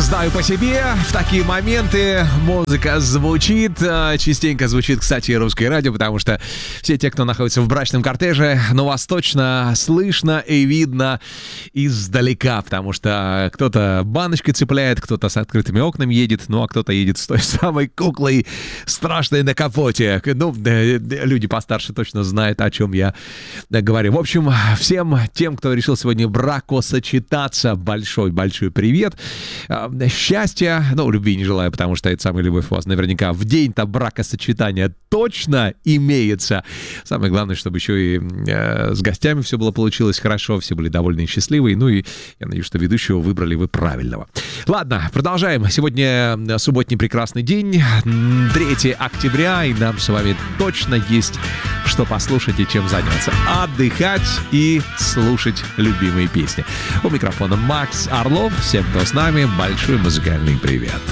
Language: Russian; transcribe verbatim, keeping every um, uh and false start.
Знаю по себе, в такие моменты музыка звучит, частенько звучит, кстати, и русское радио, потому что все те, кто находится в брачном кортеже, ну, вас точно слышно и видно издалека, потому что кто-то баночкой цепляет, кто-то с открытыми окнами едет, ну, а кто-то едет с той самой куклой страшной на капоте. Ну, люди постарше точно знают, о чем я говорю. В общем, всем тем, кто решил сегодня бракосочетаться, большой-большой привет. Счастья, ну, любви не желаю, потому что это самая любовь у вас наверняка в день-то бракосочетания точно имеется. Самое главное, чтобы еще и э, с гостями все было получилось хорошо, все были довольны и счастливы. Ну и я надеюсь, что ведущего выбрали вы правильного. Ладно, продолжаем. Сегодня субботний прекрасный день, третьего октября, и нам с вами точно есть что послушать и чем заняться. Отдыхать и слушать любимые песни. У микрофона Макс Орлов. Всем, кто с нами, большой музыкальный привет.